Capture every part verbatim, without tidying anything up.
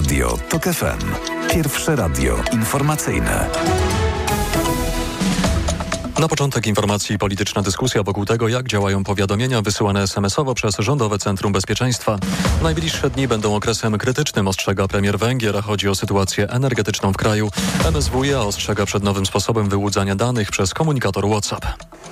Radio TOK F M. Pierwsze radio informacyjne. Na początek informacji polityczna dyskusja wokół tego, jak działają powiadomienia wysyłane es em esowo przez Rządowe Centrum Bezpieczeństwa. Najbliższe dni będą okresem krytycznym, ostrzega premier Węgier. Chodzi o sytuację energetyczną w kraju. em es wu je ostrzega przed nowym sposobem wyłudzania danych przez komunikator WhatsApp.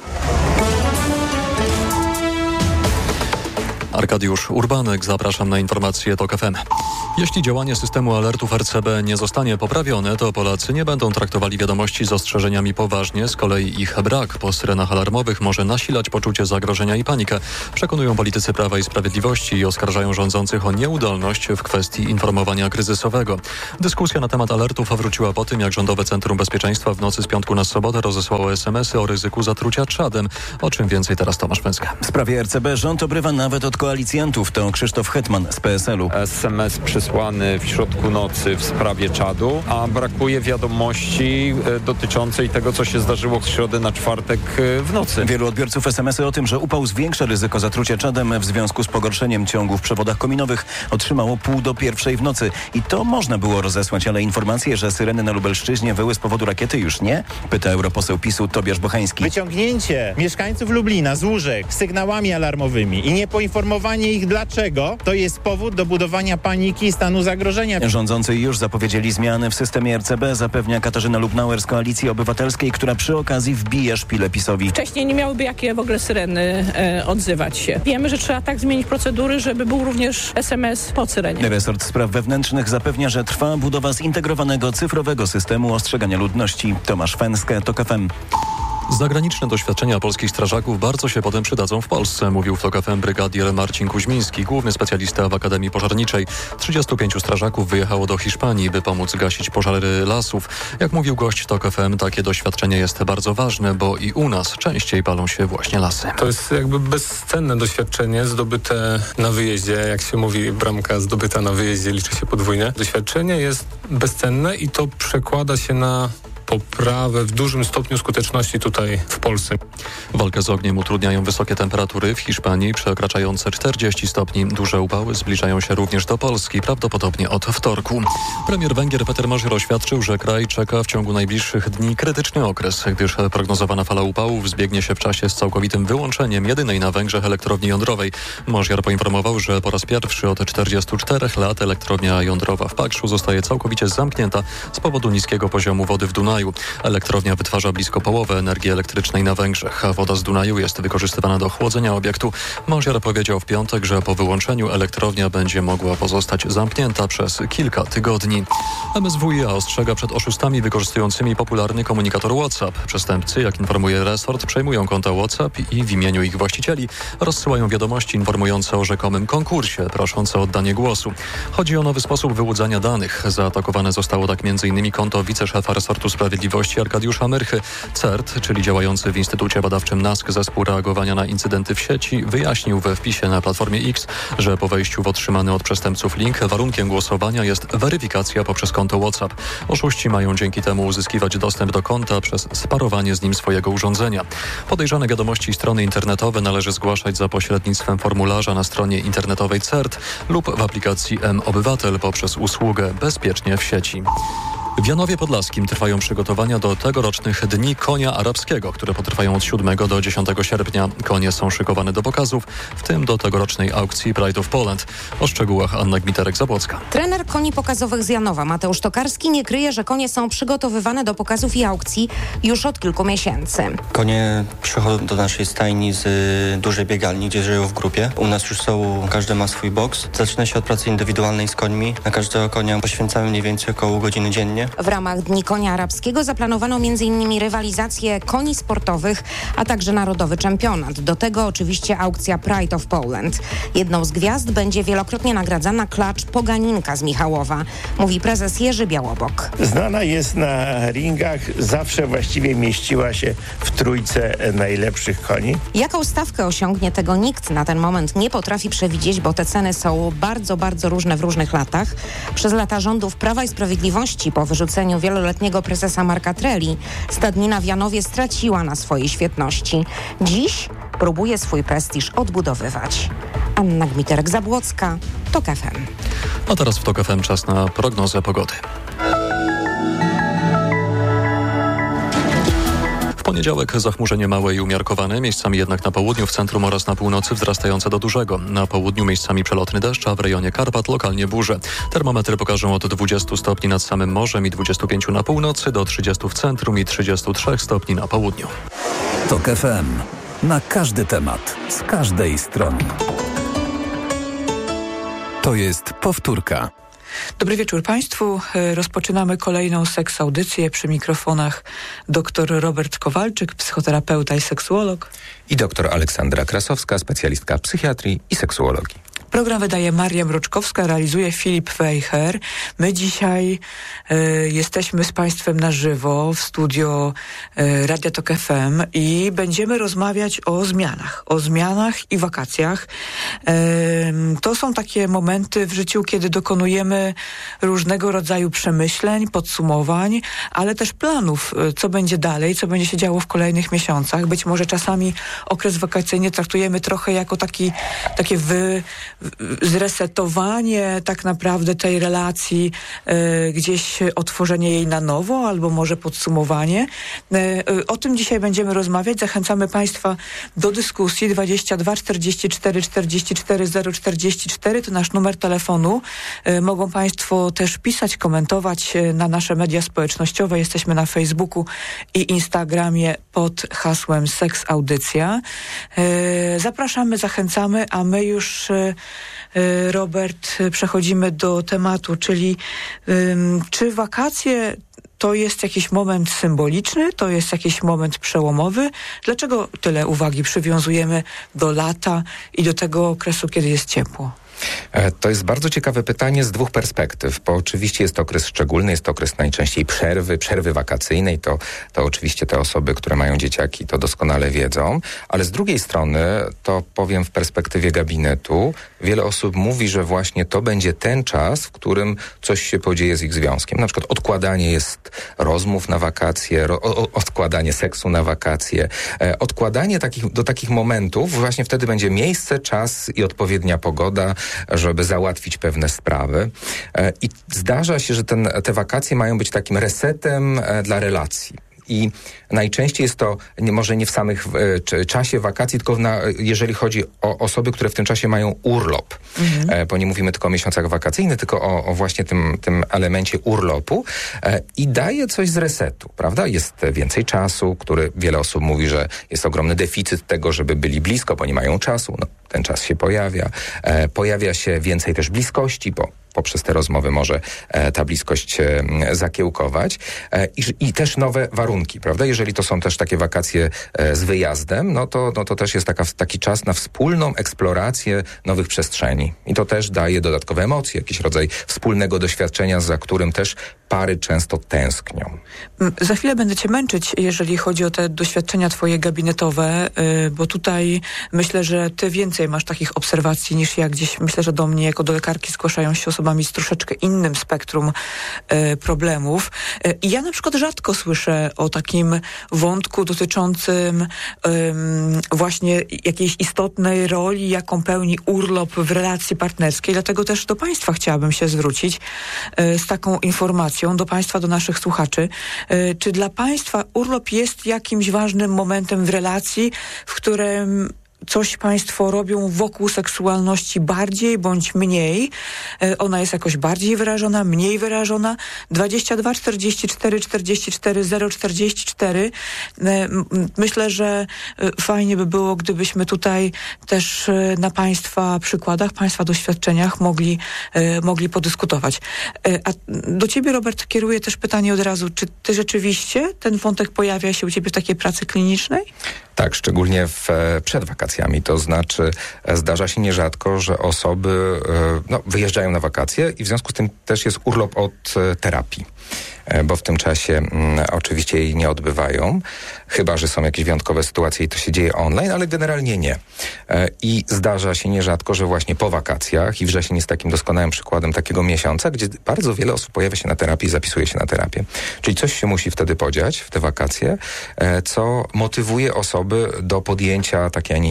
Arkadiusz Urbanek, zapraszam na informacje TOK F M. Jeśli działanie systemu alertów er ce be nie zostanie poprawione, to Polacy nie będą traktowali wiadomości z ostrzeżeniami poważnie. Z kolei ich brak po syrenach alarmowych może nasilać poczucie zagrożenia i panikę. Przekonują politycy Prawa i Sprawiedliwości i oskarżają rządzących o nieudolność w kwestii informowania kryzysowego. Dyskusja na temat alertów wróciła po tym, jak Rządowe Centrum Bezpieczeństwa w nocy z piątku na sobotę rozesłało es em esy o ryzyku zatrucia trzadem. O czym więcej teraz Tomasz Węska. W sprawie er ce be rząd obrywa nawet od koalicjantów. To Krzysztof Hetman z pe es el u. es em es przysłany w środku nocy w sprawie czadu, a brakuje wiadomości e, dotyczącej tego, co się zdarzyło z środy na czwartek e, w nocy. Wielu odbiorców es em esy o tym, że upał zwiększa ryzyko zatrucia czadem w związku z pogorszeniem ciągu w przewodach kominowych, otrzymało pół do pierwszej w nocy. I to można było rozesłać, ale informacje, że syreny na Lubelszczyźnie wyły z powodu rakiety, już nie? Pyta europoseł PiSu Tobiasz Bochański. Wyciągnięcie mieszkańców Lublina z łóżek z sygnałami alarmowymi i niepoinformowanie ich dlaczego, to jest powód do budowania paniki i stanu zagrożenia. Rządzący już zapowiedzieli zmiany w systemie er ce be, zapewnia Katarzyna Lubnauer z Koalicji Obywatelskiej, która przy okazji wbije szpilę PiSowi. Wcześniej nie miałyby jakie w ogóle syreny e, odzywać się. Wiemy, że trzeba tak zmienić procedury, żeby był również es em es po syrenie. Resort Spraw Wewnętrznych zapewnia, że trwa budowa zintegrowanego cyfrowego systemu ostrzegania ludności. Tomasz Węskę, TOK F M. Zagraniczne doświadczenia polskich strażaków bardzo się potem przydadzą w Polsce, mówił w TOK F M brygadier Marcin Kuźmiński, główny specjalista w Akademii Pożarniczej. trzydziestu pięciu strażaków wyjechało do Hiszpanii, by pomóc gasić pożary lasów. Jak mówił gość TOK F M, takie doświadczenie jest bardzo ważne, bo i u nas częściej palą się właśnie lasy. To jest jakby bezcenne doświadczenie zdobyte na wyjeździe. Jak się mówi, bramka zdobyta na wyjeździe liczy się podwójnie. Doświadczenie jest bezcenne i to przekłada się na poprawę w dużym stopniu skuteczności tutaj w Polsce. Walkę z ogniem utrudniają wysokie temperatury w Hiszpanii przekraczające czterdzieści stopni. Duże upały zbliżają się również do Polski, prawdopodobnie od wtorku. Premier Węgier Peter Mazur oświadczył, że kraj czeka w ciągu najbliższych dni krytyczny okres, gdyż prognozowana fala upałów zbiegnie się w czasie z całkowitym wyłączeniem jedynej na Węgrzech elektrowni jądrowej. Mazur poinformował, że po raz pierwszy od czterdziestu czterech lat elektrownia jądrowa w Pakszu zostaje całkowicie zamknięta z powodu niskiego poziomu wody w Dunaju. Elektrownia wytwarza blisko połowę energii elektrycznej na Węgrzech, a woda z Dunaju jest wykorzystywana do chłodzenia obiektu. Mazur powiedział w piątek, że po wyłączeniu elektrownia będzie mogła pozostać zamknięta przez kilka tygodni. em es wu je ostrzega przed oszustami wykorzystującymi popularny komunikator WhatsApp. Przestępcy, jak informuje resort, przejmują konta WhatsApp i w imieniu ich właścicieli rozsyłają wiadomości informujące o rzekomym konkursie, prosząc o oddanie głosu. Chodzi o nowy sposób wyłudzania danych. Zaatakowane zostało tak m.in. konto wiceszefa resortu sprawiedliwości Arkadiusza Myrchy. CERT, czyli działający w Instytucie Badawczym NASK Zespół Reagowania na Incydenty w sieci, wyjaśnił we wpisie na Platformie X, że po wejściu w otrzymany od przestępców link warunkiem głosowania jest weryfikacja poprzez konto WhatsApp. Oszuści mają dzięki temu uzyskiwać dostęp do konta przez sparowanie z nim swojego urządzenia. Podejrzane wiadomości i strony internetowe należy zgłaszać za pośrednictwem formularza na stronie internetowej CERT lub w aplikacji M-Obywatel poprzez usługę Bezpiecznie w sieci. W Janowie Podlaskim trwają przygotowania do tegorocznych Dni Konia Arabskiego, które potrwają od siódmego do dziesiątego sierpnia. Konie są szykowane do pokazów, w tym do tegorocznej aukcji Pride of Poland. O szczegółach Anna Gmiterek-Zabłocka. Trener koni pokazowych z Janowa Mateusz Tokarski nie kryje, że konie są przygotowywane do pokazów i aukcji już od kilku miesięcy. Konie przychodzą do naszej stajni z y, dużej biegalni, gdzie żyją w grupie. U nas już są, każdy ma swój boks. Zaczyna się od pracy indywidualnej z końmi. Na każdego konia poświęcamy mniej więcej około godziny dziennie. W ramach Dni Konia Arabskiego zaplanowano m.in. rywalizację koni sportowych, a także narodowy czempionat. Do tego oczywiście aukcja Pride of Poland. Jedną z gwiazd będzie wielokrotnie nagradzana klacz Poganinka z Michałowa, mówi prezes Jerzy Białobok. Znana jest na ringach, zawsze właściwie mieściła się w trójce najlepszych koni. Jaką stawkę osiągnie, tego nikt na ten moment nie potrafi przewidzieć, bo te ceny są bardzo, bardzo różne w różnych latach. Przez lata rządów Prawa i Sprawiedliwości po wyrzuceniu wieloletniego prezesa Marka Treli stadnina w Janowie straciła na swojej świetności. Dziś próbuje swój prestiż odbudowywać. Anna Gmiterek-Zabłocka, TOK F M. A teraz w TOK F M czas na prognozę pogody. W poniedziałek zachmurzenie małe i umiarkowane, miejscami jednak na południu, w centrum oraz na północy wzrastające do dużego. Na południu miejscami przelotny deszcz, a w rejonie Karpat lokalnie burze. Termometry pokażą od dwudziestu stopni nad samym morzem i dwudziestu pięciu na północy do trzydziestu w centrum i trzydziestu trzech stopni na południu. TOK F M. Na każdy temat, z każdej strony. To jest powtórka. Dobry wieczór Państwu. Rozpoczynamy kolejną seks audycję. Przy mikrofonach dr Robert Kowalczyk, psychoterapeuta i seksuolog. I dr Aleksandra Krasowska, specjalistka psychiatrii i seksuologii. Program wydaje Maria Mroczkowska, realizuje Filip Weicher. My dzisiaj y, jesteśmy z Państwem na żywo w studio y, Radia Tok F M i będziemy rozmawiać o zmianach. O zmianach i wakacjach. Y, to są takie momenty w życiu, kiedy dokonujemy różnego rodzaju przemyśleń, podsumowań, ale też planów, y, co będzie dalej, co będzie się działo w kolejnych miesiącach. Być może czasami okres wakacyjny traktujemy trochę jako taki, takie wy zresetowanie tak naprawdę tej relacji, y, gdzieś otworzenie jej na nowo, albo może podsumowanie. Y, y, o tym dzisiaj będziemy rozmawiać. Zachęcamy Państwa do dyskusji. dwadzieścia dwa czterdzieści cztery czterdzieści cztery zero czterdzieści cztery to nasz numer telefonu. Y, mogą Państwo też pisać, komentować y, na nasze media społecznościowe. Jesteśmy na Facebooku i Instagramie pod hasłem Seks Audycja. Y, zapraszamy, zachęcamy, a my już y, Robert, przechodzimy do tematu, czyli um, czy wakacje to jest jakiś moment symboliczny, to jest jakiś moment przełomowy? Dlaczego tyle uwagi przywiązujemy do lata i do tego okresu, kiedy jest ciepło? To jest bardzo ciekawe pytanie z dwóch perspektyw, bo oczywiście jest to okres szczególny, jest to okres najczęściej przerwy, przerwy wakacyjnej, to, to oczywiście te osoby, które mają dzieciaki, to doskonale wiedzą, ale z drugiej strony, to powiem w perspektywie gabinetu, wiele osób mówi, że właśnie to będzie ten czas, w którym coś się podzieje z ich związkiem. Na przykład odkładanie jest rozmów na wakacje, ro, o, odkładanie seksu na wakacje, e, odkładanie takich, do takich momentów, właśnie wtedy będzie miejsce, czas i odpowiednia pogoda, żeby załatwić pewne sprawy. I zdarza się, że ten, te wakacje mają być takim resetem dla relacji. I najczęściej jest to nie, może nie w samych e, czasie wakacji, tylko na, jeżeli chodzi o osoby, które w tym czasie mają urlop. Mhm. E, bo nie mówimy tylko o miesiącach wakacyjnych, tylko o, o właśnie tym, tym elemencie urlopu. E, I daje coś z resetu, prawda? Jest więcej czasu, który wiele osób mówi, że jest ogromny deficyt tego, żeby byli blisko, bo nie mają czasu. No, ten czas się pojawia. E, pojawia się więcej też bliskości, bo poprzez te rozmowy może e, ta bliskość e, zakiełkować. E, i, I też nowe warunki, prawda? Jeżeli to są też takie wakacje e, z wyjazdem, no to, no to też jest taka, taki czas na wspólną eksplorację nowych przestrzeni. I to też daje dodatkowe emocje, jakiś rodzaj wspólnego doświadczenia, za którym też pary często tęsknią. Za chwilę będę cię męczyć, jeżeli chodzi o te doświadczenia twoje gabinetowe, yy, bo tutaj myślę, że ty więcej masz takich obserwacji niż ja gdzieś. Myślę, że do mnie jako do lekarki zgłaszają się osobami z troszeczkę innym spektrum yy, problemów. Yy, I ja na przykład rzadko słyszę o takim wątku dotyczącym yy, właśnie jakiejś istotnej roli, jaką pełni urlop w relacji partnerskiej. Dlatego też do Państwa chciałabym się zwrócić yy, z taką informacją, do Państwa, do naszych słuchaczy. Yy, czy dla Państwa urlop jest jakimś ważnym momentem w relacji, w którym coś Państwo robią wokół seksualności bardziej bądź mniej? Yy, ona jest jakoś bardziej wyrażona, mniej wyrażona? dwadzieścia dwa czterdzieści cztery czterdzieści cztery zero czterdzieści cztery. Yy, myślę, że yy, fajnie by było, gdybyśmy tutaj też yy, na Państwa przykładach, Państwa doświadczeniach mogli, yy, mogli podyskutować. Yy, a do Ciebie, Robert, kieruję też pytanie od razu. Czy Ty rzeczywiście ten wątek pojawia się u Ciebie w takiej pracy klinicznej? Tak, szczególnie w, przed wakacjami. To znaczy zdarza się nierzadko, że osoby no, wyjeżdżają na wakacje i w związku z tym też jest urlop od terapii. Bo w tym czasie mm, oczywiście jej nie odbywają, chyba że są jakieś wyjątkowe sytuacje i to się dzieje online, ale generalnie nie. E, I zdarza się nierzadko, że właśnie po wakacjach, i wrzesień jest takim doskonałym przykładem takiego miesiąca, gdzie bardzo wiele osób pojawia się na terapii i zapisuje się na terapię. Czyli coś się musi wtedy podziać w te wakacje, e, co motywuje osoby do podjęcia takiej, a nie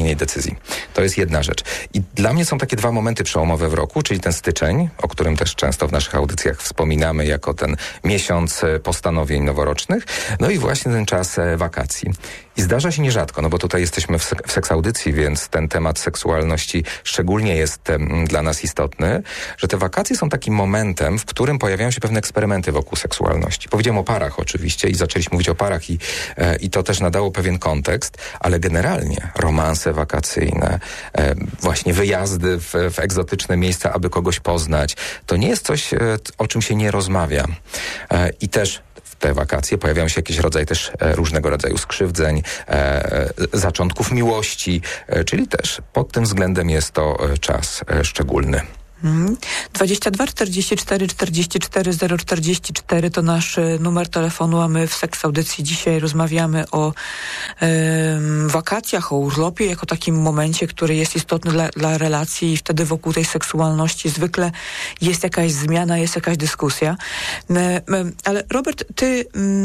podjęcia decyzji. To jest jedna rzecz. I dla mnie są takie dwa momenty przełomowe w roku, czyli ten styczeń, o którym też często w naszych audycjach wspominamy jako ten miesiąc postanowień noworocznych, no i właśnie ten czas wakacji. I zdarza się nierzadko, no bo tutaj jesteśmy w, sek- w seksaudycji, więc ten temat seksualności szczególnie jest um, dla nas istotny, że te wakacje są takim momentem, w którym pojawiają się pewne eksperymenty wokół seksualności. Powiedziałem o parach oczywiście i zaczęliśmy mówić o parach i, e, i to też nadało pewien kontekst, ale generalnie romanse wakacyjne, e, właśnie wyjazdy w, w egzotyczne miejsca, aby kogoś poznać, to nie jest coś, e, o czym się nie rozmawia. E, I też te wakacje pojawiają się jakiś rodzaj też e, różnego rodzaju skrzywdzeń, e, e, zaczątków miłości, e, czyli też pod tym względem jest to e, czas e, szczególny. Mhm. dwadzieścia dwa czterdzieści cztery czterdzieści cztery zero czterdzieści cztery to nasz numer telefonu, a my w Seks Audycji dzisiaj rozmawiamy o e, wakacjach, o urlopie, jako takim momencie, który jest istotny dla, dla relacji i wtedy wokół tej seksualności zwykle jest jakaś zmiana, jest jakaś dyskusja. E, e, ale Robert, ty,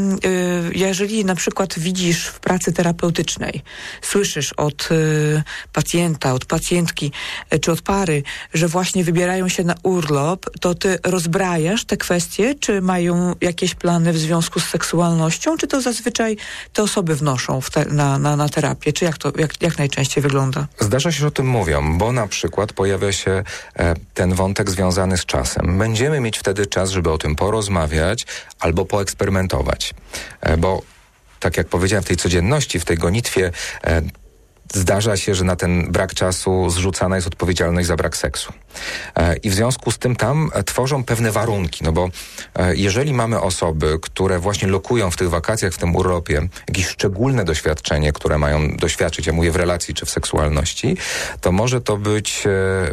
e, jeżeli na przykład widzisz w pracy terapeutycznej, słyszysz od e, pacjenta, od pacjentki, e, czy od pary, że właśnie wybierają się na urlop, to ty rozbrajasz te kwestie, czy mają jakieś plany w związku z seksualnością, czy to zazwyczaj te osoby wnoszą w te, na, na, na terapię, czy jak to jak, jak najczęściej wygląda? Zdarza się, że o tym mówią, bo na przykład pojawia się e, ten wątek związany z czasem. Będziemy mieć wtedy czas, żeby o tym porozmawiać albo poeksperymentować, e, bo tak jak powiedziałem, w tej codzienności, w tej gonitwie e, zdarza się, że na ten brak czasu zrzucana jest odpowiedzialność za brak seksu. E, I w związku z tym tam e, tworzą pewne warunki, no bo e, jeżeli mamy osoby, które właśnie lokują w tych wakacjach, w tym urlopie, jakieś szczególne doświadczenie, które mają doświadczyć, ja mówię w relacji czy w seksualności, to może to być...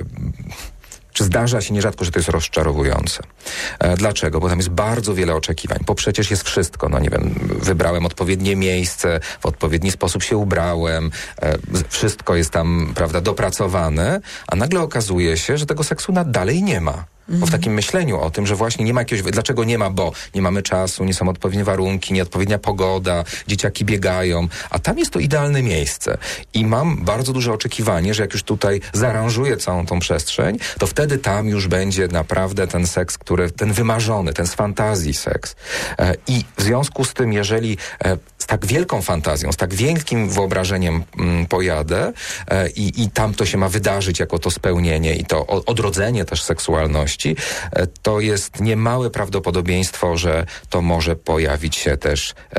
E, Czy zdarza się nierzadko, że to jest rozczarowujące. E, dlaczego? Bo tam jest bardzo wiele oczekiwań, bo przecież jest wszystko. No nie wiem, wybrałem odpowiednie miejsce, w odpowiedni sposób się ubrałem, e, wszystko jest tam, prawda, dopracowane, a nagle okazuje się, że tego seksu na dalej nie ma. Bo w takim myśleniu o tym, że właśnie nie ma jakiegoś... Dlaczego nie ma? Bo nie mamy czasu, nie są odpowiednie warunki, nieodpowiednia pogoda, dzieciaki biegają, a tam jest to idealne miejsce. I mam bardzo duże oczekiwanie, że jak już tutaj zaaranżuję całą tą przestrzeń, to wtedy tam już będzie naprawdę ten seks, który, ten wymarzony, ten z fantazji seks. E, I w związku z tym, jeżeli e, z tak wielką fantazją, z tak wielkim wyobrażeniem m, pojadę e, i, i tam to się ma wydarzyć jako to spełnienie i to o, odrodzenie też seksualności, to jest niemałe prawdopodobieństwo, że to może pojawić się też e,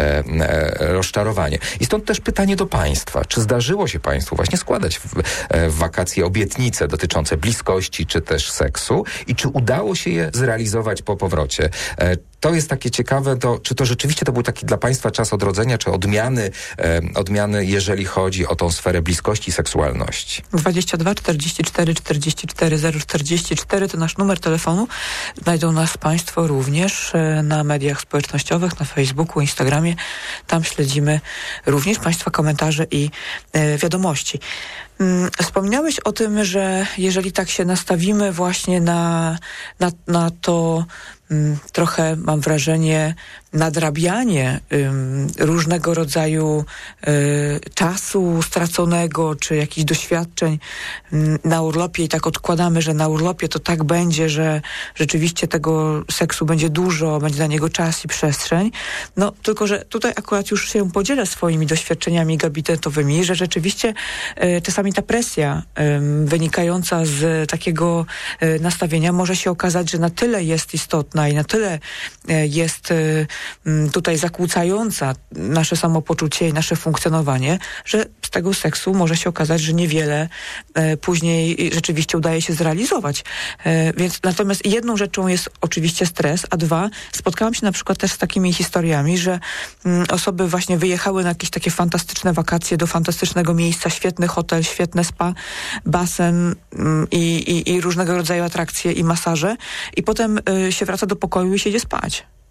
e, rozczarowanie. I stąd też pytanie do państwa. Czy zdarzyło się państwu właśnie składać w, e, w wakacje obietnice dotyczące bliskości czy też seksu i czy udało się je zrealizować po powrocie? E, To jest takie ciekawe, to, czy to rzeczywiście to był taki dla państwa czas odrodzenia, czy odmiany, e, odmiany, jeżeli chodzi o tą sferę bliskości i seksualności. dwadzieścia dwa czterdzieści cztery czterdzieści cztery zero czterdzieści cztery to nasz numer telefonu. Znajdą nas państwo również e, na mediach społecznościowych, na Facebooku, Instagramie. Tam śledzimy również państwa komentarze i e, wiadomości. Mm, wspomniałeś o tym, że jeżeli tak się nastawimy właśnie na, na, na to trochę, mam wrażenie, nadrabianie ym, różnego rodzaju y, czasu straconego, czy jakichś doświadczeń ym, na urlopie i tak odkładamy, że na urlopie to tak będzie, że rzeczywiście tego seksu będzie dużo, będzie dla niego czas i przestrzeń. No, tylko że tutaj akurat już się podzielę swoimi doświadczeniami gabinetowymi, że rzeczywiście y, czasami ta presja y, wynikająca z takiego y, nastawienia może się okazać, że na tyle jest istotna i na tyle y, jest y, tutaj zakłócająca nasze samopoczucie i nasze funkcjonowanie, że z tego seksu może się okazać, że niewiele e, później rzeczywiście udaje się zrealizować. E, więc natomiast jedną rzeczą jest oczywiście stres, a dwa, spotkałam się na przykład też z takimi historiami, że m, osoby właśnie wyjechały na jakieś takie fantastyczne wakacje do fantastycznego miejsca, świetny hotel, świetne spa, basen m, i, i, i różnego rodzaju atrakcje i masaże i potem y, się wraca do pokoju i się idzie spać.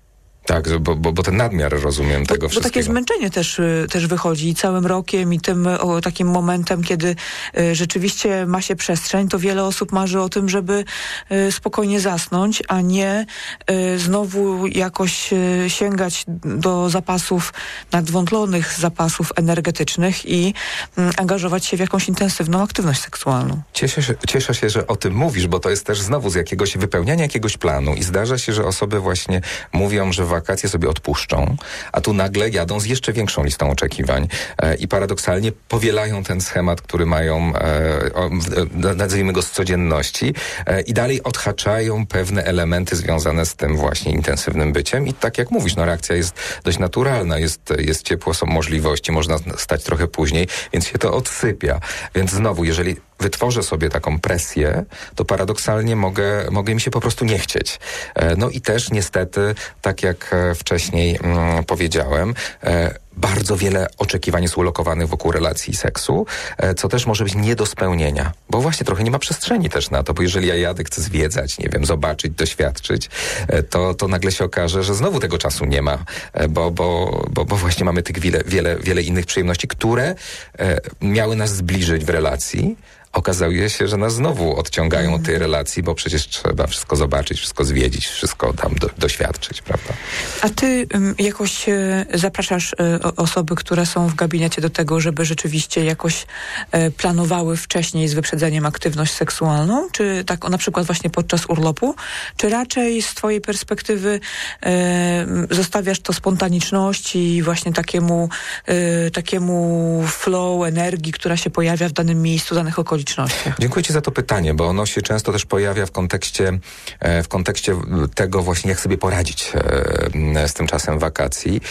Tak, bo, bo, bo ten nadmiar, rozumiem, tego bo, wszystkiego. Bo takie zmęczenie też, też wychodzi i całym rokiem i tym o, takim momentem, kiedy y, rzeczywiście ma się przestrzeń, to wiele osób marzy o tym, żeby y, spokojnie zasnąć, a nie y, znowu jakoś y, sięgać do zapasów nadwątlonych, zapasów energetycznych i y, angażować się w jakąś intensywną aktywność seksualną. Cieszę się, cieszę się, że o tym mówisz, bo to jest też znowu z jakiegoś wypełniania jakiegoś planu i zdarza się, że osoby właśnie mówią, że wakacje sobie odpuszczą, a tu nagle jadą z jeszcze większą listą oczekiwań e, i paradoksalnie powielają ten schemat, który mają, e, o, e, nazwijmy go z codzienności e, i dalej odhaczają pewne elementy związane z tym właśnie intensywnym byciem i tak jak mówisz, no reakcja jest dość naturalna, jest, jest ciepło, są możliwości, można stać trochę później, więc się to odsypia. Więc znowu, jeżeli wytworzę sobie taką presję, to paradoksalnie mogę, mogę mi się po prostu nie chcieć. E, no i też niestety, tak jak e, wcześniej mm, powiedziałem, e, bardzo wiele oczekiwań jest ulokowanych wokół relacji i seksu, e, co też może być nie do spełnienia, bo właśnie trochę nie ma przestrzeni też na to, bo jeżeli ja jadę, chcę zwiedzać, nie wiem, zobaczyć, doświadczyć, e, to, to nagle się okaże, że znowu tego czasu nie ma, e, bo, bo, bo, bo właśnie mamy tych wiele, wiele, wiele innych przyjemności, które e, miały nas zbliżyć w relacji. Okazuje się, że nas znowu odciągają od tej relacji, bo przecież trzeba wszystko zobaczyć, wszystko zwiedzić, wszystko tam do, doświadczyć, prawda? A ty um, jakoś e, zapraszasz e, osoby, które są w gabinecie do tego, żeby rzeczywiście jakoś e, planowały wcześniej z wyprzedzeniem aktywność seksualną? Czy tak na przykład właśnie podczas urlopu? Czy raczej z twojej perspektywy e, zostawiasz to spontaniczności i właśnie takiemu, e, takiemu flow energii, która się pojawia w danym miejscu, danych okolicznościach? Dziękuję ci za to pytanie, bo ono się często też pojawia w kontekście, w kontekście tego właśnie, jak sobie poradzić z tym czasem wakacji.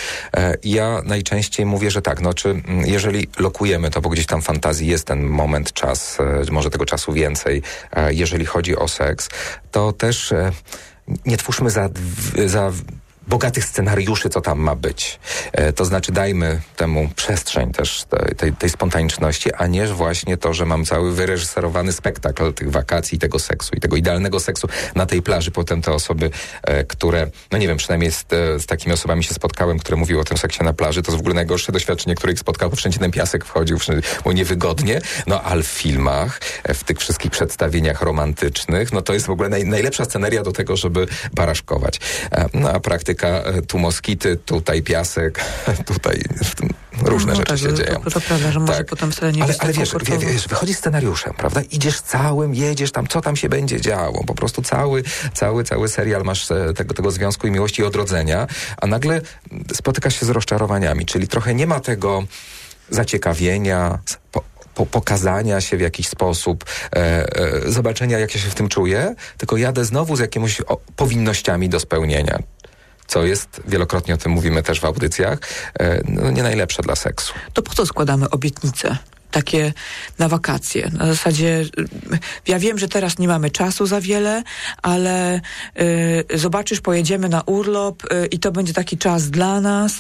Ja najczęściej mówię, że tak, no czy jeżeli lokujemy to, bo gdzieś tam w fantazji jest ten moment, czas, może tego czasu więcej, jeżeli chodzi o seks, to też nie twórzmy za, za bogatych scenariuszy, co tam ma być. E, to znaczy dajmy temu przestrzeń też tej, tej, tej spontaniczności, a nie właśnie to, że mam cały wyreżyserowany spektakl tych wakacji, tego seksu i tego idealnego seksu na tej plaży. Potem te osoby, e, które, no nie wiem, przynajmniej z, z takimi osobami się spotkałem, które mówiły o tym seksie na plaży, to jest w ogóle najgorsze doświadczenie, które ich spotkało. Wszędzie ten piasek wchodził, wszędzie było niewygodnie. No ale w filmach, w tych wszystkich przedstawieniach romantycznych, no to jest w ogóle naj, najlepsza sceneria do tego, żeby baraszkować. E, no a praktyka tu moskity, tutaj piasek, tutaj różne no, rzeczy tak, się to, dzieją. To, to prawda, że może tak. potem wcale nie ale, jest ale tak wiesz, komfortowo. wiesz, wychodzi scenariuszem, prawda? Idziesz całym, jedziesz tam, co tam się będzie działo. Po prostu cały, cały, cały serial masz tego, tego związku i miłości i odrodzenia, a nagle spotykasz się z rozczarowaniami, czyli trochę nie ma tego zaciekawienia, po, po, pokazania się w jakiś sposób, e, e, zobaczenia, jak ja się w tym czuję, tylko jadę znowu z jakimiś o, powinnościami do spełnienia. Co jest, wielokrotnie o tym mówimy też w audycjach, e, no, nie najlepsze dla seksu. To po co składamy obietnice? Takie na wakacje. Na zasadzie, ja wiem, że teraz nie mamy czasu za wiele, ale y, zobaczysz, pojedziemy na urlop y, i to będzie taki czas dla nas.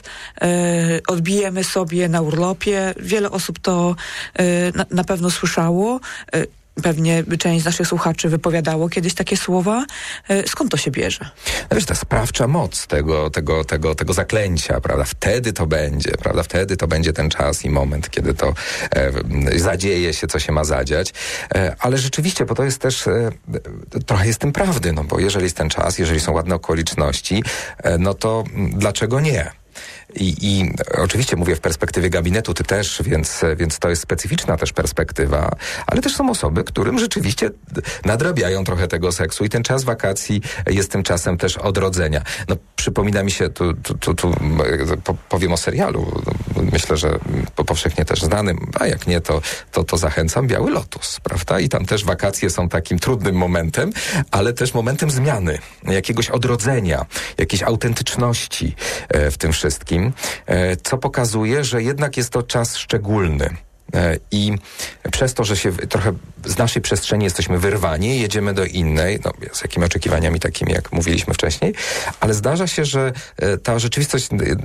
Y, odbijemy sobie na urlopie. Wiele osób to y, na, na pewno słyszało. Y, Pewnie część z naszych słuchaczy wypowiadało kiedyś takie słowa. Skąd to się bierze? No wiesz, ta sprawcza moc tego, tego, tego, tego zaklęcia, prawda? Wtedy to będzie, prawda? Wtedy to będzie ten czas i moment, kiedy to e, zadzieje się, co się ma zadziać. E, ale rzeczywiście, bo to jest też, e, trochę jest tym prawdy, no bo jeżeli jest ten czas, jeżeli są ładne okoliczności, e, no to dlaczego nie? I, I oczywiście mówię w perspektywie gabinetu, ty też, więc, więc to jest specyficzna też perspektywa, ale też są osoby, którym rzeczywiście nadrabiają trochę tego seksu i ten czas wakacji jest tym czasem też odrodzenia. No przypomina mi się, tu, tu, tu, tu powiem o serialu, myślę, że powszechnie też znanym, a jak nie, to, to, to zachęcam, Biały Lotus, prawda? I tam też wakacje są takim trudnym momentem, ale też momentem zmiany, jakiegoś odrodzenia, jakiejś autentyczności w tym wszystkim, co pokazuje, że jednak jest to czas szczególny. I przez to, że się trochę z naszej przestrzeni jesteśmy wyrwani, jedziemy do innej, no, z jakimi oczekiwaniami takimi, jak mówiliśmy wcześniej, ale zdarza się, że ta rzeczywistość,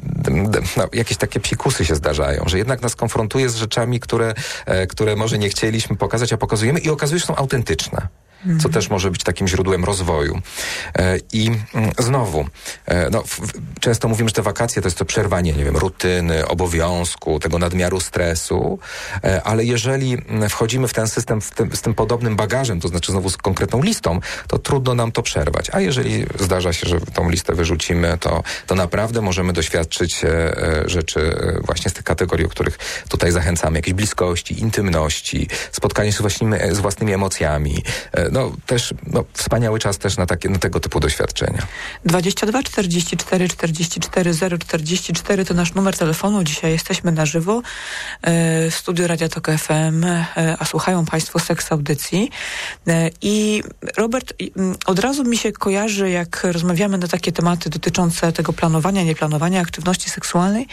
no, jakieś takie psikusy się zdarzają, że jednak nas konfrontuje z rzeczami, które, które może nie chcieliśmy pokazać, a pokazujemy i okazuje się, że są autentyczne. Co też może być takim źródłem rozwoju. I znowu, no, często mówimy, że te wakacje to jest to przerwanie, nie wiem, rutyny, obowiązku, tego nadmiaru stresu, ale jeżeli wchodzimy w ten system w tym, z tym podobnym bagażem, to znaczy znowu z konkretną listą, to trudno nam to przerwać. A jeżeli zdarza się, że tą listę wyrzucimy, to, to naprawdę możemy doświadczyć rzeczy właśnie z tych kategorii, o których tutaj zachęcamy. Jakiejś bliskości, intymności, spotkanie się z własnymi, z własnymi emocjami. No też no, wspaniały czas też na, takie, na tego typu doświadczenia. dwadzieścia dwa czterdzieści cztery czterdzieści cztery zero czterdzieści cztery to nasz numer telefonu. Dzisiaj jesteśmy na żywo w studiu Radia Tok F M, a słuchają Państwo Seks Audycji. I Robert, od razu mi się kojarzy, jak rozmawiamy na takie tematy dotyczące tego planowania, nieplanowania aktywności seksualnej,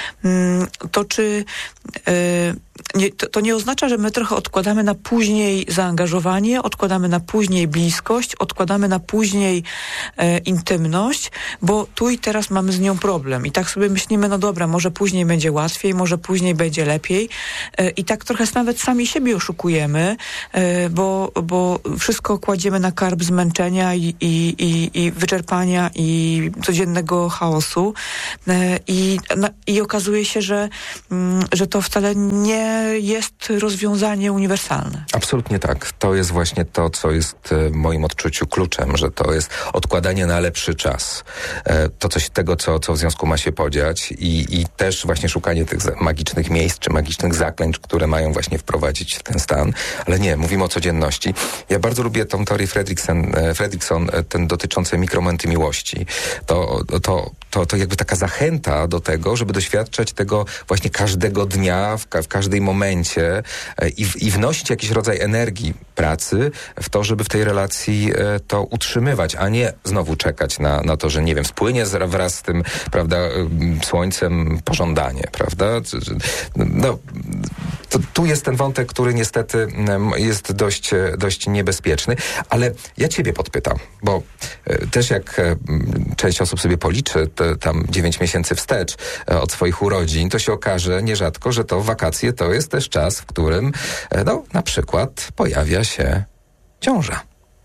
to czy nie, to, to nie oznacza, że my trochę odkładamy na później zaangażowanie, odkładamy na później bliskość, odkładamy na później e, intymność, bo tu i teraz mamy z nią problem. I tak sobie myślimy, no dobra, może później będzie łatwiej, może później będzie lepiej. E, I tak trochę nawet sami siebie oszukujemy, e, bo, bo wszystko kładziemy na karb zmęczenia i, i, i, i wyczerpania i codziennego chaosu. E, i, na, I okazuje się, że, mm, że to wcale nie jest rozwiązanie uniwersalne. Absolutnie tak. To jest właśnie to, co jest w moim odczuciu kluczem, że to jest odkładanie na lepszy czas. To coś tego, co, co w związku ma się podziać i, i też właśnie szukanie tych magicznych miejsc, czy magicznych zaklęć, które mają właśnie wprowadzić w ten stan. Ale nie, mówimy o codzienności. Ja bardzo lubię tą teorię Fredrickson, Fredrickson ten dotyczący mikromomenty miłości. To, to, to, to jakby taka zachęta do tego, żeby doświadczać tego właśnie każdego dnia, w, ka- w każdej momencie i, w, i wnosić jakiś rodzaj energii pracy w to, żeby w tej relacji e, to utrzymywać, a nie znowu czekać na, na to, że nie wiem, spłynie z, wraz z tym, prawda, słońcem pożądanie, prawda? No, to, tu jest ten wątek, który niestety jest dość, dość niebezpieczny, ale ja ciebie podpytam, bo e, też jak e, część osób sobie policzy te, tam dziewięć miesięcy wstecz e, od swoich urodzin, to się okaże nierzadko, że to wakacje to jest też czas, w którym e, no, na przykład pojawia się ciąża.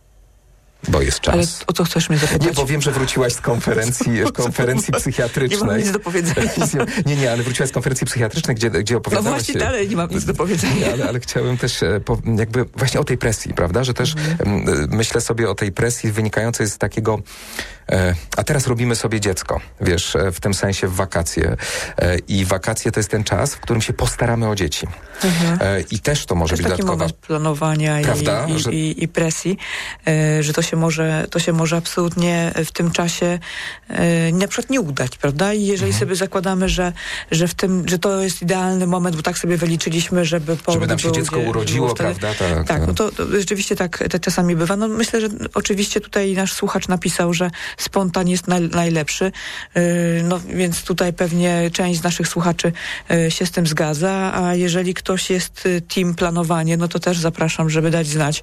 Bo jest czas. Ale o co chcesz mnie zapytać? Nie, bo wiem, że wróciłaś z konferencji, konferencji psychiatrycznej. Nie mam nic do powiedzenia. nie, nie, ale wróciłaś z konferencji psychiatrycznej, gdzie, gdzie opowiadałaś... No właśnie dalej nie mam nic do powiedzenia. Ale, ale chciałem też po, jakby właśnie o tej presji, prawda? Że też mm. myślę sobie o tej presji wynikającej z takiego... E, a teraz robimy sobie dziecko, wiesz, w tym sensie w wakacje. E, I wakacje to jest ten czas, w którym się postaramy o dzieci. Mhm. E, I też to może to być taki dodatkowa... moment planowania i, i, że... i, i presji, e, że to się może, to się może absolutnie w tym czasie e, na przykład nie udać, prawda? I jeżeli mhm. sobie zakładamy, że, że w tym, że to jest idealny moment, bo tak sobie wyliczyliśmy, żeby... Żeby nam się dziecko urodziło, prawda? Tak, tak, no to, to rzeczywiście tak, tak czasami bywa. No myślę, że oczywiście tutaj nasz słuchacz napisał, że spontan jest naj, najlepszy, yy, no więc tutaj pewnie część z naszych słuchaczy yy, się z tym zgadza, a jeżeli ktoś jest yy, team planowanie, no to też zapraszam, żeby dać znać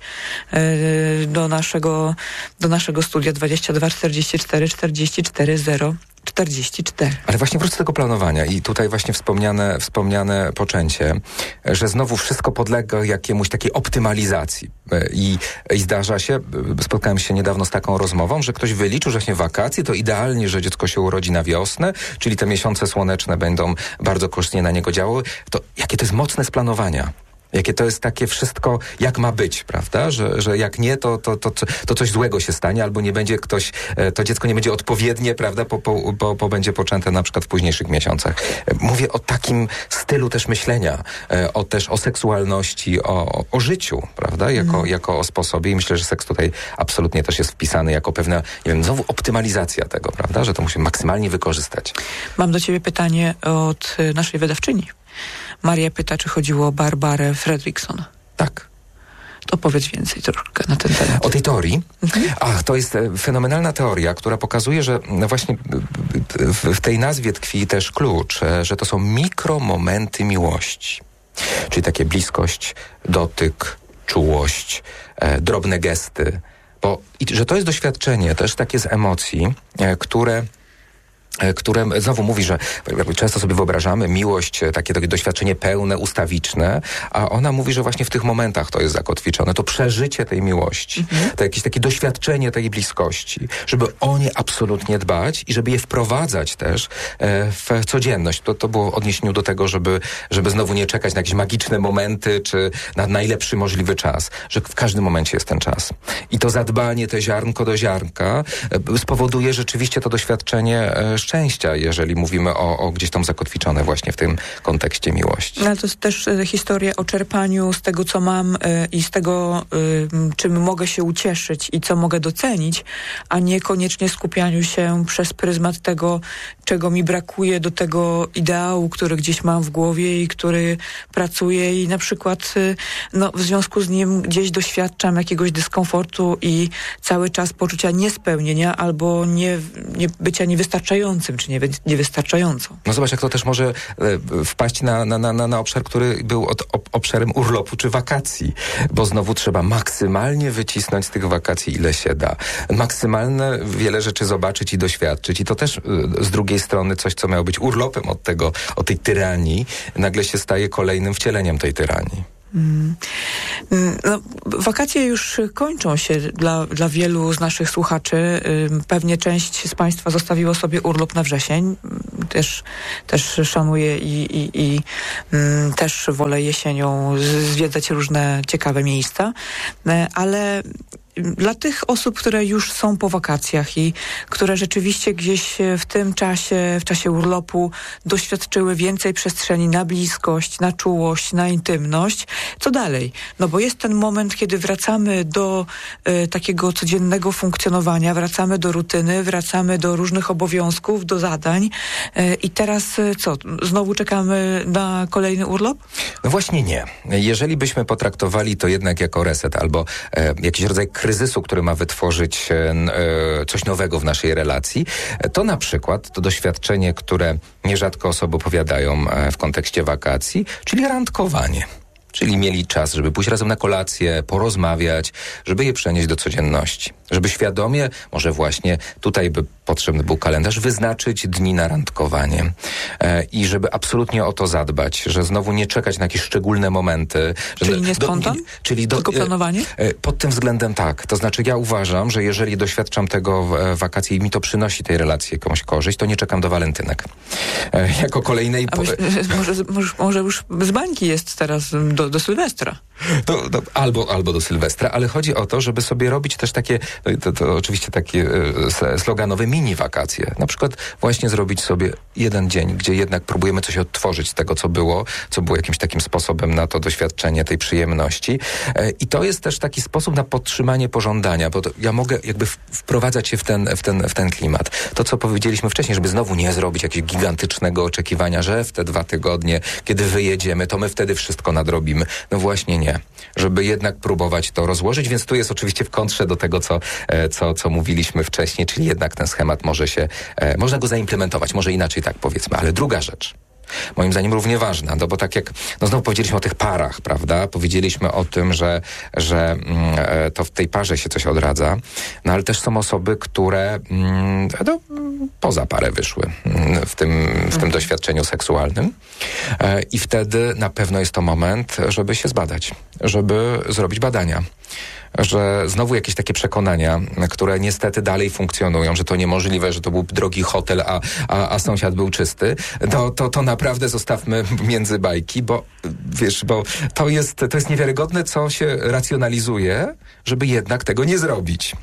yy, do naszego do naszego studia dwadzieścia dwa czterdzieści cztery czterdzieści cztery zero czterdzieści cztery. Ale właśnie wrócę do tego planowania i tutaj właśnie wspomniane, wspomniane poczęcie, że znowu wszystko podlega jakiemuś takiej optymalizacji. I, I zdarza się, spotkałem się niedawno z taką rozmową, że ktoś wyliczył, że właśnie wakacje to idealnie, że dziecko się urodzi na wiosnę, czyli te miesiące słoneczne będą bardzo korzystnie na niego działały. To jakie to jest mocne z planowania. Jakie to jest takie wszystko, jak ma być, prawda? Że, że jak nie, to, to, to, to coś złego się stanie, albo nie będzie ktoś, to dziecko nie będzie odpowiednie, prawda? Po, po, po, po będzie poczęte na przykład w późniejszych miesiącach. Mówię o takim stylu też myślenia, o też o seksualności, o, o życiu, prawda? Jako, mm. jako o sposobie i myślę, że seks tutaj absolutnie też jest wpisany jako pewna, nie wiem, znowu optymalizacja tego, prawda? Że to musimy maksymalnie wykorzystać. Mam do ciebie pytanie od naszej wydawczyni. Maria pyta, czy chodziło o Barbarę Fredrickson. Tak. To powiedz więcej troszkę na ten temat. O tej teorii? Mhm. Ach, to jest fenomenalna teoria, która pokazuje, że właśnie w, w tej nazwie tkwi też klucz, że to są mikromomenty miłości. Czyli takie bliskość, dotyk, czułość, e, drobne gesty. Bo, i, że to jest doświadczenie też takie z emocji, e, które które znowu mówi, że często sobie wyobrażamy miłość, takie, takie doświadczenie pełne, ustawiczne, a ona mówi, że właśnie w tych momentach to jest zakotwiczone, to przeżycie tej miłości, mhm. to jakieś takie doświadczenie tej bliskości, żeby o nie absolutnie dbać i żeby je wprowadzać też e, w codzienność. To, to było w odniesieniu do tego, żeby, żeby znowu nie czekać na jakieś magiczne momenty, czy na najlepszy możliwy czas, że w każdym momencie jest ten czas. I to zadbanie, te ziarnko do ziarnka e, spowoduje rzeczywiście to doświadczenie e, szczęścia, jeżeli mówimy o, o gdzieś tam zakotwiczone właśnie w tym kontekście miłości. Ale to jest też e, historia o czerpaniu z tego, co mam e, i z tego, e, czym mogę się ucieszyć i co mogę docenić, a niekoniecznie skupianiu się przez pryzmat tego, czego mi brakuje do tego ideału, który gdzieś mam w głowie i który pracuje i na przykład e, no, w związku z nim gdzieś doświadczam jakiegoś dyskomfortu i cały czas poczucia niespełnienia albo nie, nie bycia niewystarczającym czy nie, niewystarczającą. No zobacz, jak to też może e, wpaść na, na, na, na obszar, który był od, ob, obszarem urlopu czy wakacji, bo znowu trzeba maksymalnie wycisnąć z tych wakacji, ile się da. Maksymalne wiele rzeczy zobaczyć i doświadczyć i to też e, z drugiej strony coś, co miało być urlopem od tego, od tej tyranii, nagle się staje kolejnym wcieleniem tej tyranii. Hmm. No, wakacje już kończą się dla, dla wielu z naszych słuchaczy. Pewnie część z Państwa zostawiło sobie urlop na wrzesień. Też, też szanuję i, i, i mm, też wolę jesienią zwiedzać różne ciekawe miejsca. Ale dla tych osób, które już są po wakacjach i które rzeczywiście gdzieś w tym czasie, w czasie urlopu doświadczyły więcej przestrzeni na bliskość, na czułość, na intymność, co dalej? No bo jest ten moment, kiedy wracamy do e, takiego codziennego funkcjonowania, wracamy do rutyny, wracamy do różnych obowiązków, do zadań e, i teraz e, co? Znowu czekamy na kolejny urlop? No właśnie nie. Jeżeli byśmy potraktowali to jednak jako reset albo e, jakiś rodzaj kryzysu, który ma wytworzyć e, coś nowego w naszej relacji, to na przykład to doświadczenie, które nierzadko osoby opowiadają e, w kontekście wakacji, czyli randkowanie. Czyli mieli czas, żeby pójść razem na kolację, porozmawiać, żeby je przenieść do codzienności. Żeby świadomie, może właśnie tutaj by potrzebny był kalendarz, wyznaczyć dni na randkowanie. E, I żeby absolutnie o to zadbać, że znowu nie czekać na jakieś szczególne momenty. Czyli że nie spontan? Do, czyli do, Tylko planowanie? E, e, pod tym względem tak. To znaczy ja uważam, że jeżeli doświadczam tego w e, wakacji i mi to przynosi tej relacji jakąś korzyść, to nie czekam do walentynek. E, jako kolejnej... A myśl, może, może, może już z bańki jest teraz do, do Sylwestra. To, to, albo, albo do Sylwestra, ale chodzi o to, żeby sobie robić też takie, to, to oczywiście takie e, sloganowe mini wakacje. Na przykład właśnie zrobić sobie jeden dzień, gdzie jednak próbujemy coś odtworzyć z tego, co było, co było jakimś takim sposobem na to doświadczenie tej przyjemności. E, I to jest też taki sposób na podtrzymanie pożądania, bo to ja mogę jakby w, wprowadzać się w ten, w, ten, w ten klimat. To, co powiedzieliśmy wcześniej, żeby znowu nie zrobić jakiegoś gigantycznego oczekiwania, że w te dwa tygodnie, kiedy wyjedziemy, to my wtedy wszystko nadrobimy. No właśnie nie. Żeby jednak próbować to rozłożyć, więc tu jest oczywiście w kontrze do tego, co, co, co mówiliśmy wcześniej, czyli jednak ten schemat może się, e, można go zaimplementować, może inaczej tak powiedzmy. Ale druga rzecz, moim zdaniem równie ważna, no bo tak jak, no znowu powiedzieliśmy o tych parach, prawda? Powiedzieliśmy o tym, że, że mm, to w tej parze się coś odradza, no ale też są osoby, które mm, no, poza parę wyszły mm, w tym, w tym doświadczeniu seksualnym e, i wtedy na pewno jest to moment, żeby się zbadać, żeby zrobić badania. Że znowu jakieś takie przekonania, które niestety dalej funkcjonują, że to niemożliwe, że to był drogi hotel, a, a, a sąsiad był czysty, to, to, to naprawdę zostawmy między bajki, bo wiesz, bo to jest, to jest niewiarygodne, co się racjonalizuje, żeby jednak tego nie zrobić.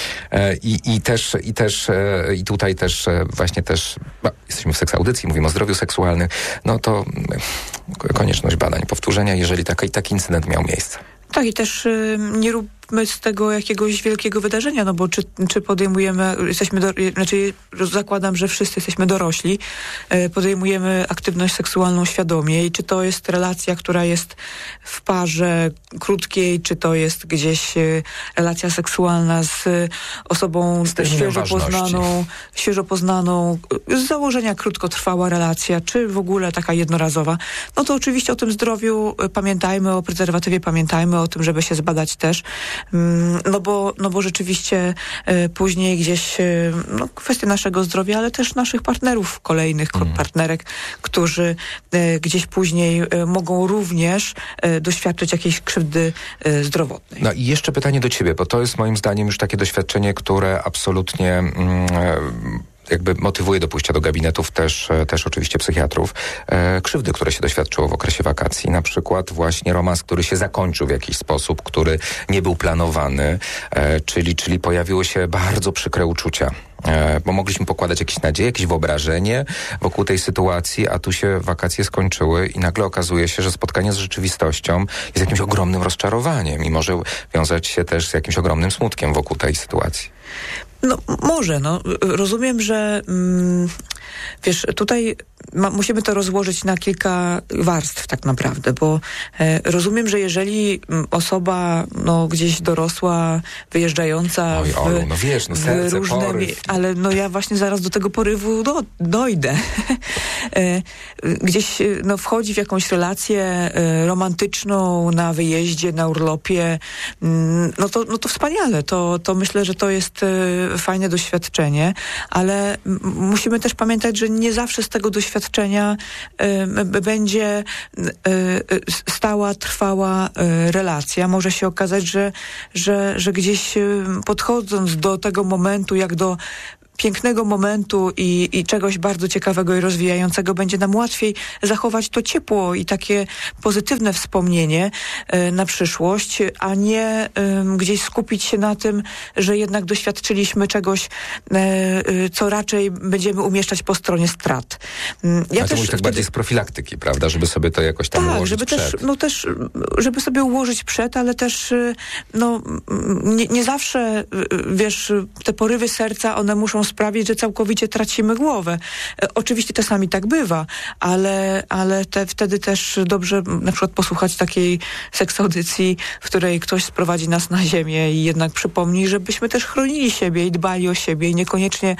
I, i też, i też, i tutaj też właśnie też, no, jesteśmy w seksaudycji, mówimy o zdrowiu seksualnym, no to konieczność badań, powtórzenia, jeżeli taki, taki incydent miał miejsce. Tak, i też y, nie róbmy z tego jakiegoś wielkiego wydarzenia, no bo czy, czy podejmujemy, jesteśmy, do, znaczy zakładam, że wszyscy jesteśmy dorośli, y, podejmujemy aktywność seksualną świadomie i czy to jest relacja, która jest w parze krótkiej, czy to jest gdzieś y, relacja seksualna z y, osobą świeżo poznaną, świeżo poznaną, z założenia krótkotrwała relacja, czy w ogóle taka jednorazowa, no to oczywiście o tym zdrowiu pamiętajmy, o prezerwatywie pamiętajmy, o tym, żeby się zbadać też, No bo, no bo rzeczywiście później gdzieś no, kwestia naszego zdrowia, ale też naszych partnerów kolejnych, mm. partnerek, którzy gdzieś później mogą również doświadczyć jakiejś krzywdy zdrowotnej. No i jeszcze pytanie do ciebie, bo to jest moim zdaniem już takie doświadczenie, które absolutnie mm, jakby motywuje do pójścia do gabinetów też, też oczywiście psychiatrów. E, krzywdy, które się doświadczyło w okresie wakacji. Na przykład właśnie romans, który się zakończył w jakiś sposób, który nie był planowany, e, czyli, czyli pojawiły się bardzo przykre uczucia. E, bo mogliśmy pokładać jakieś nadzieje, jakieś wyobrażenie wokół tej sytuacji, a tu się wakacje skończyły i nagle okazuje się, że spotkanie z rzeczywistością jest jakimś ogromnym rozczarowaniem i może wiązać się też z jakimś ogromnym smutkiem wokół tej sytuacji. No może, no. Rozumiem, że mm, wiesz, tutaj ma, musimy to rozłożyć na kilka warstw tak naprawdę, bo e, rozumiem, że jeżeli osoba no, gdzieś dorosła, wyjeżdżająca Oj, w, Olu, no wiesz, no serce, w różne... poryw. Ale no ja właśnie zaraz do tego porywu do, dojdę. e, gdzieś no, wchodzi w jakąś relację e, romantyczną na wyjeździe, na urlopie, mm, no, to, no to wspaniale. To, to myślę, że to jest e, fajne doświadczenie, ale m- musimy też pamiętać, że nie zawsze z tego doświadczenia y, będzie y, stała, trwała y, relacja. Może się okazać, że, że, że gdzieś y, podchodząc do tego momentu, jak do pięknego momentu i, i czegoś bardzo ciekawego i rozwijającego, będzie nam łatwiej zachować to ciepło i takie pozytywne wspomnienie y, na przyszłość, a nie y, gdzieś skupić się na tym, że jednak doświadczyliśmy czegoś, y, y, co raczej będziemy umieszczać po stronie strat. Y, ja to mówisz tak bardziej z profilaktyki, prawda? Żeby sobie to jakoś tam tak, ułożyć żeby przed. też, no też, żeby sobie ułożyć przed, ale też no, nie, nie zawsze, wiesz, te porywy serca, one muszą sprawić, że całkowicie tracimy głowę. E, oczywiście czasami tak bywa, ale, ale te, wtedy też dobrze na przykład posłuchać takiej seksaudycji, w której ktoś sprowadzi nas na ziemię i jednak przypomni, żebyśmy też chronili siebie i dbali o siebie i niekoniecznie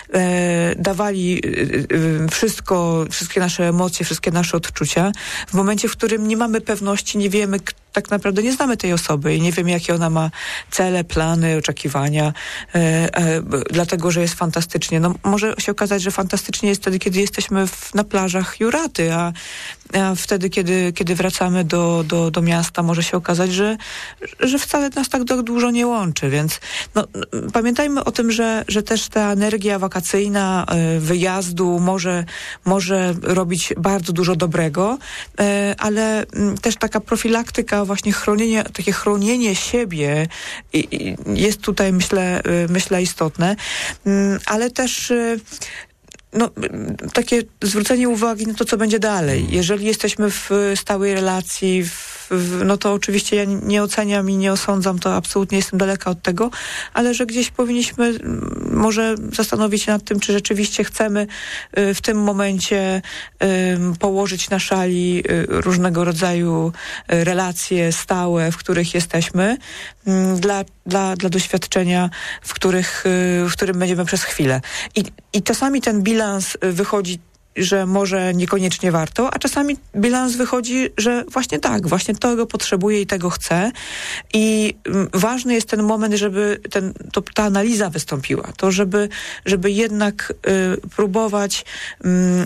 e, dawali e, wszystko, wszystkie nasze emocje, wszystkie nasze odczucia w momencie, w którym nie mamy pewności, nie wiemy, tak naprawdę nie znamy tej osoby i nie wiemy, jakie ona ma cele, plany, oczekiwania, e, e, dlatego, że jest fantastycznie. No, może się okazać, że fantastycznie jest wtedy, kiedy jesteśmy w, na plażach Juraty, a, a wtedy, kiedy, kiedy wracamy do, do, do miasta, może się okazać, że, że wcale nas tak dużo nie łączy, więc no, pamiętajmy o tym, że, że też ta energia wakacyjna, e, wyjazdu może, może robić bardzo dużo dobrego, e, ale m, też taka profilaktyka, właśnie chronienie, takie chronienie siebie jest tutaj, myślę, myślę istotne, ale też no, takie zwrócenie uwagi na to, co będzie dalej. Jeżeli jesteśmy w stałej relacji, w, w, no to oczywiście ja nie oceniam i nie osądzam, to absolutnie jestem daleka od tego, ale że gdzieś powinniśmy może zastanowić się nad tym, czy rzeczywiście chcemy y, w tym momencie y, położyć na szali y, różnego rodzaju y, relacje stałe, w których jesteśmy, y, dla, dla, dla doświadczenia, w, których, y, w którym będziemy przez chwilę. I, i czasami ten bilans wychodzi, że może niekoniecznie warto, a czasami bilans wychodzi, że właśnie tak, właśnie tego potrzebuję i tego chcę. I mm, ważny jest ten moment, żeby ten, to, ta analiza wystąpiła. To, żeby, żeby jednak y, próbować y,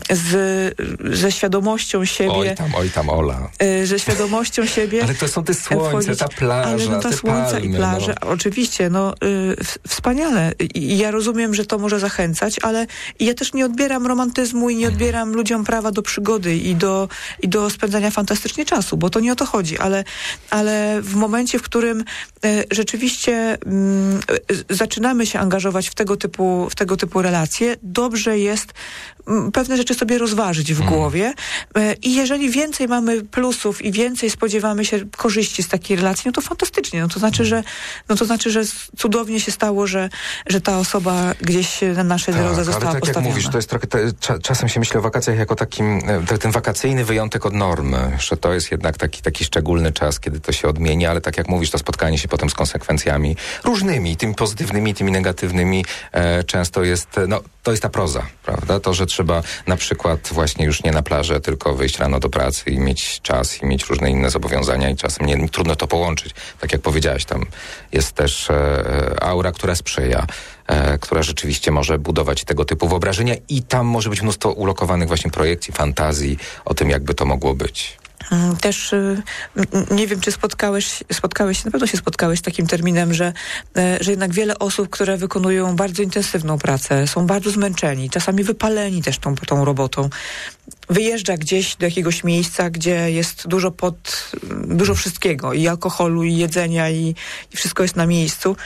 z, ze świadomością siebie... Oj tam, oj tam, Ola. Y, ze świadomością siebie... Ale to są te słońce, wchodzić, ta plaża, ale no, ta te słońce palmy, i plaże, no. oczywiście, no y, w, wspaniale. I ja rozumiem, że to może zachęcać, ale ja też nie odbieram romantyzmu i nie odbieram ludziom prawa do przygody i do, i do spędzania fantastycznie czasu, bo to nie o to chodzi, ale, ale w momencie, w którym e, rzeczywiście m, e, zaczynamy się angażować w tego typu, w tego typu relacje, dobrze jest m, pewne rzeczy sobie rozważyć w głowie e, i jeżeli więcej mamy plusów i więcej spodziewamy się korzyści z takiej relacji, no to fantastycznie. No to znaczy, że, no to znaczy, że cudownie się stało, że, że ta osoba gdzieś na naszej tak, drodze została ale tak postawiona. Jak mówisz, to jest trochę, te, cza, czasem się myśli, myślę o wakacjach jako takim, ten wakacyjny wyjątek od normy, że to jest jednak taki, taki szczególny czas, kiedy to się odmieni, ale tak jak mówisz, to spotkanie się potem z konsekwencjami różnymi, tymi pozytywnymi, tymi negatywnymi, e, często jest, no, to jest ta proza, prawda? To, że trzeba na przykład właśnie już nie na plażę, tylko wyjść rano do pracy i mieć czas i mieć różne inne zobowiązania i czasem nie, trudno to połączyć. Tak jak powiedziałaś, tam jest też e, aura, która sprzyja, e, która rzeczywiście może budować tego typu wyobrażenia i tam może być mnóstwo ulokowanych właśnie projekcji, fantazji o tym, jakby to mogło być. Też nie wiem, czy spotkałeś, spotkałeś się, na pewno się spotkałeś z takim terminem, że, że jednak wiele osób, które wykonują bardzo intensywną pracę, są bardzo zmęczeni, czasami wypaleni też tą, tą robotą, wyjeżdża gdzieś do jakiegoś miejsca, gdzie jest dużo pod, dużo wszystkiego, i alkoholu, i jedzenia, i, i wszystko jest na miejscu.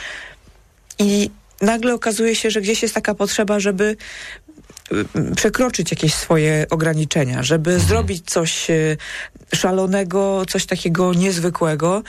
I nagle okazuje się, że gdzieś jest taka potrzeba, żeby przekroczyć jakieś swoje ograniczenia, żeby mhm. zrobić coś szalonego, coś takiego niezwykłego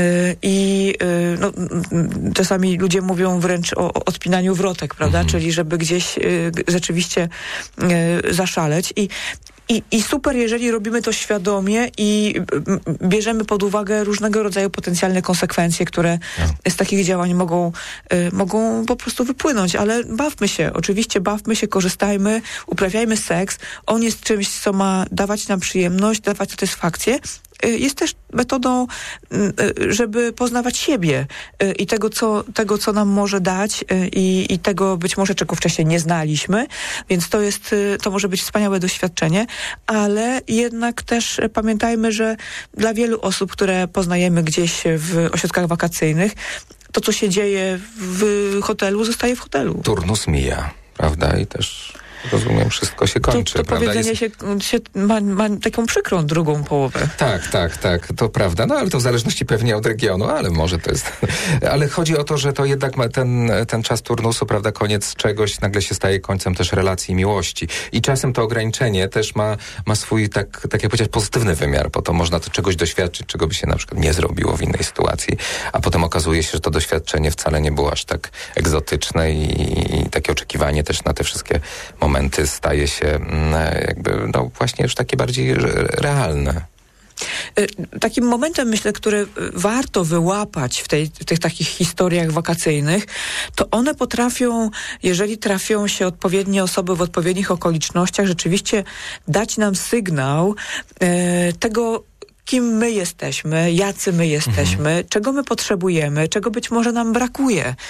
i no, czasami ludzie mówią wręcz o odpinaniu wrotek, prawda? Mhm. Czyli żeby gdzieś rzeczywiście zaszaleć i I, I super, jeżeli robimy to świadomie i bierzemy pod uwagę różnego rodzaju potencjalne konsekwencje, które z takich działań mogą, y, mogą po prostu wypłynąć. Ale bawmy się, oczywiście bawmy się, korzystajmy, uprawiajmy seks. On jest czymś, co ma dawać nam przyjemność, dawać satysfakcję. Jest też metodą, żeby poznawać siebie i tego, co, tego, co nam może dać i, i tego być może, czego wcześniej nie znaliśmy, więc to jest, to może być wspaniałe doświadczenie, ale jednak też pamiętajmy, że dla wielu osób, które poznajemy gdzieś w ośrodkach wakacyjnych, to, co się dzieje w hotelu, zostaje w hotelu. Turnus mija, prawda? I też... Rozumiem, wszystko się kończy, to, to prawda? powiedzenie Jest... się, się ma, ma taką przykrą drugą połowę. Tak, tak, tak, to prawda. No ale to w zależności pewnie od regionu, ale może to jest... Ale chodzi o to, że to jednak ma ten, ten czas turnusu, prawda, koniec czegoś nagle się staje końcem też relacji i miłości. I czasem to ograniczenie też ma, ma swój, tak, tak jak powiedzieć, pozytywny wymiar, bo to można to czegoś doświadczyć, czego by się na przykład nie zrobiło w innej sytuacji, a potem okazuje się, że to doświadczenie wcale nie było aż tak egzotyczne i, i takie oczekiwanie też na te wszystkie momenty momenty staje się jakby, no właśnie już takie bardziej realne. Takim momentem, myślę, który warto wyłapać w, tej, w tych takich historiach wakacyjnych, to one potrafią, jeżeli trafią się odpowiednie osoby w odpowiednich okolicznościach, rzeczywiście dać nam sygnał e, tego, kim my jesteśmy, jacy my jesteśmy, mhm. czego my potrzebujemy, czego być może nam brakuje y,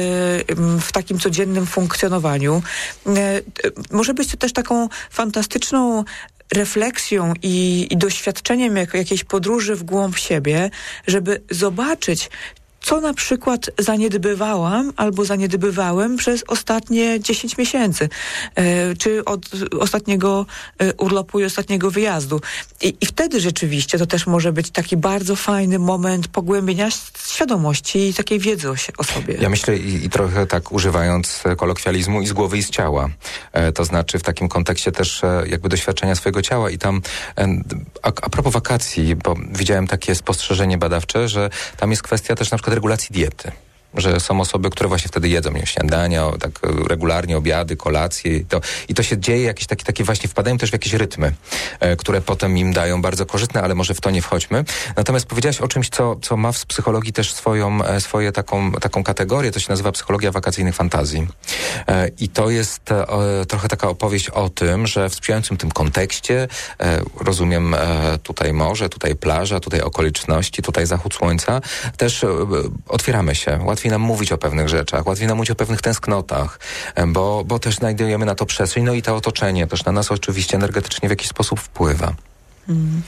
w takim codziennym funkcjonowaniu. Y, y, może być to też taką fantastyczną refleksją i, i doświadczeniem jak, jakiejś podróży w głąb siebie, żeby zobaczyć, co na przykład zaniedbywałam albo zaniedbywałem przez ostatnie dziesięć miesięcy, e, czy od ostatniego e, urlopu i ostatniego wyjazdu. I, I wtedy rzeczywiście to też może być taki bardzo fajny moment pogłębienia świadomości i takiej wiedzy o, się, o sobie. Ja myślę i, i trochę tak używając kolokwializmu i z głowy i z ciała. E, to znaczy w takim kontekście też e, jakby doświadczenia swojego ciała i tam e, a, a propos wakacji, bo widziałem takie spostrzeżenie badawcze, że tam jest kwestia też na przykład regulacji diety. Że są osoby, które właśnie wtedy jedzą nie, śniadania, tak regularnie obiady, kolacje i to, i to się dzieje, jakieś takie, takie właśnie wpadają też w jakieś rytmy, e, które potem im dają bardzo korzystne, ale może w to nie wchodźmy. Natomiast powiedziałaś o czymś, co, co ma w psychologii też swoją, e, swoje taką, taką kategorię, to się nazywa psychologia wakacyjnych fantazji. E, I to jest e, trochę taka opowieść o tym, że w sprzyjającym tym kontekście, e, rozumiem e, tutaj morze, tutaj plaża, tutaj okoliczności, tutaj zachód słońca, też e, otwieramy się, łatwiej nam mówić o pewnych rzeczach, łatwiej nam mówić o pewnych tęsknotach, bo, bo też znajdujemy na to przestrzeń, no i to otoczenie też na nas oczywiście energetycznie w jakiś sposób wpływa. Mm.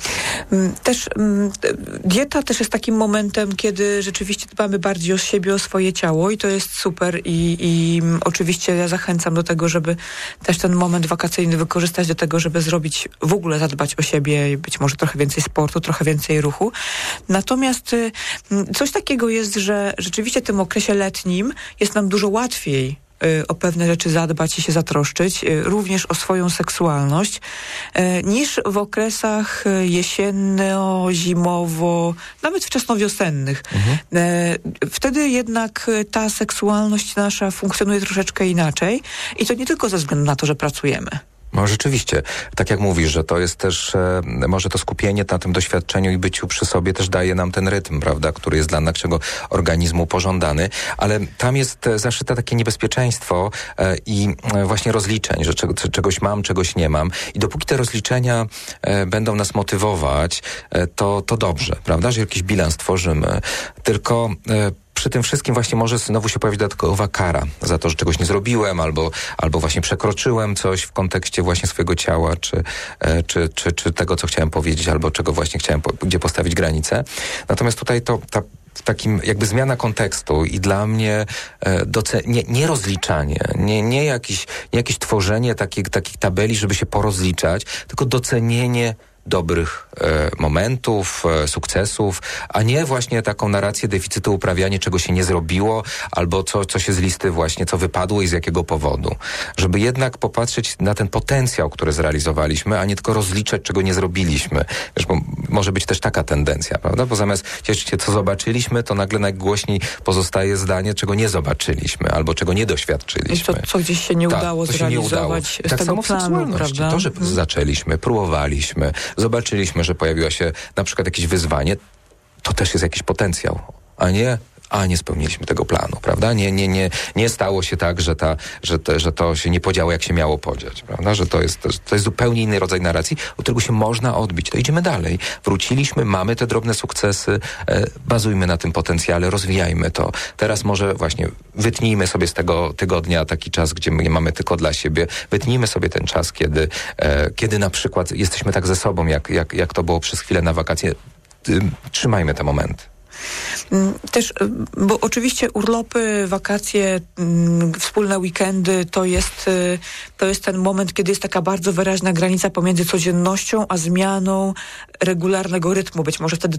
Też mm, dieta też jest takim momentem, kiedy rzeczywiście dbamy bardziej o siebie, o swoje ciało i to jest super i, i oczywiście ja zachęcam do tego, żeby też ten moment wakacyjny wykorzystać do tego, żeby zrobić, w ogóle zadbać o siebie, być może trochę więcej sportu, trochę więcej ruchu. Natomiast y, coś takiego jest, że rzeczywiście w tym okresie letnim jest nam dużo łatwiej o pewne rzeczy zadbać i się zatroszczyć, również o swoją seksualność, niż w okresach jesienno, zimowo, nawet wczesnowiosennych. Mhm. Wtedy jednak ta seksualność nasza funkcjonuje troszeczkę inaczej i to nie tylko ze względu na to, że pracujemy. No rzeczywiście, tak jak mówisz, że to jest też, e, może to skupienie na tym doświadczeniu i byciu przy sobie też daje nam ten rytm, prawda, który jest dla naszego organizmu pożądany, ale tam jest e, zaszyte takie niebezpieczeństwo e, i e, właśnie rozliczeń, że czego, czegoś mam, czegoś nie mam i dopóki te rozliczenia e, będą nas motywować, e, to, to dobrze, prawda, że jakiś bilans tworzymy, tylko e, przy tym wszystkim właśnie może znowu się pojawić dodatkowa kara za to, że czegoś nie zrobiłem, albo, albo właśnie przekroczyłem coś w kontekście właśnie swojego ciała, czy, e, czy, czy, czy tego, co chciałem powiedzieć, albo czego właśnie chciałem, po, gdzie postawić granicę. Natomiast tutaj to ta w takim jakby zmiana kontekstu i dla mnie e, doce- nie, nie rozliczanie, nie, nie, jakiś, nie jakieś tworzenie takich, takich tabeli, żeby się porozliczać, tylko docenienie dobrych e, momentów, e, sukcesów, a nie właśnie taką narrację deficytu, uprawianie, czego się nie zrobiło, albo co, co się z listy właśnie, co wypadło i z jakiego powodu. Żeby jednak popatrzeć na ten potencjał, który zrealizowaliśmy, a nie tylko rozliczać, czego nie zrobiliśmy. Wiesz, bo może być też taka tendencja, prawda? Bo zamiast cieszyć się, co zobaczyliśmy, to nagle najgłośniej pozostaje zdanie, czego nie zobaczyliśmy, albo czego nie doświadczyliśmy. I to, co gdzieś się nie tak, udało zrealizować nie udało. z tak tego samo planu, w prawda? To, że hmm. zaczęliśmy, próbowaliśmy, zobaczyliśmy, że pojawiło się na przykład jakieś wyzwanie, to też jest jakiś potencjał, a nie a nie spełniliśmy tego planu, prawda? Nie, nie, nie, nie stało się tak, że, ta, że, te, że to się nie podziało, jak się miało podziać, prawda? Że to jest, to jest zupełnie inny rodzaj narracji, od którego się można odbić. To idziemy dalej. Wróciliśmy, mamy te drobne sukcesy, e, bazujmy na tym potencjale, rozwijajmy to. Teraz może właśnie wytnijmy sobie z tego tygodnia taki czas, gdzie my mamy tylko dla siebie. Wytnijmy sobie ten czas, kiedy, e, kiedy na przykład jesteśmy tak ze sobą, jak, jak, jak to było przez chwilę na wakacje. Trzymajmy te momenty. Też, bo oczywiście urlopy, wakacje, wspólne weekendy to jest, to jest ten moment, kiedy jest taka bardzo wyraźna granica pomiędzy codziennością a zmianą regularnego rytmu. Być może wtedy